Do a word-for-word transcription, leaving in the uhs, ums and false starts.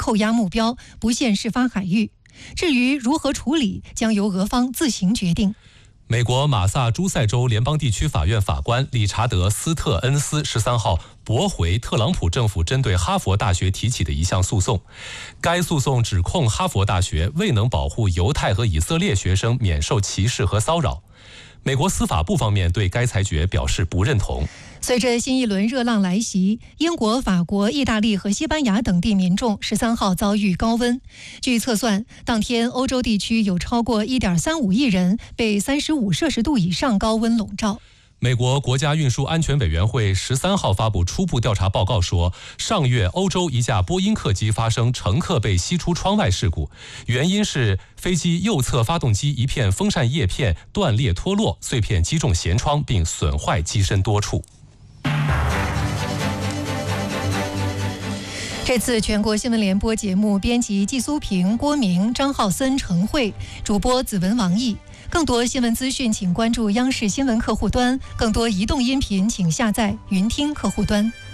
扣押目标，不限事发海域。至于如何处理，将由俄方自行决定。 美国马萨诸塞州联邦地区法院法官理查德·斯特恩斯十三号驳回特朗普政府针对哈佛大学提起的一项诉讼。该诉讼指控哈佛大学未能保护犹太和以色列学生免受歧视和骚扰。美国司法部方面对该裁决表示不认同。 随着新一轮热浪来袭，英国、法国、意大利和西班牙等地民众十三号遭遇高温。据测算，当天欧洲地区有超过 一点三五亿人被三十五摄氏度以上高温笼罩。 美国国家运输安全委员会十三号发布初步调查报告说，上月欧洲一架波音客机发生乘客被吸出窗外事故，原因是飞机右侧发动机一片风扇叶片断裂脱落，碎片击中舷窗并损坏机身多处。 这次全国新闻联播节目编辑季苏平、郭明、张浩森、程慧，主播子文、王毅。更多新闻资讯请关注央视新闻客户端，更多移动音频请下载云听客户端。